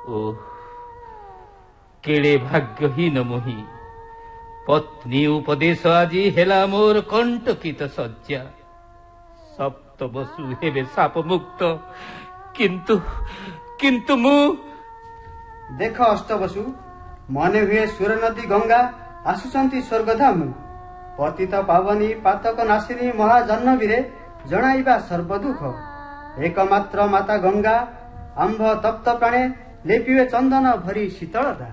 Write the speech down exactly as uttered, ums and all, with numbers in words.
ओ केड़े भाग्यहीन मुही पत्नी उपदेश আজি हेला मोर कंटकित सज्जा सप्त बसु हेबे साप मुक्त किंतु किंतु मु देख अष्टवसु मने हुए सुर नदी गंगा आसुचंती स्वर्गधाम पतित पावनी पातक नाशिनी महाजन्नवीरे जणाइबा सर्वदुख एकमात्र माता गंगा आंभ तप्त प्राणे लेपिवे चंदन भरी शीतलता।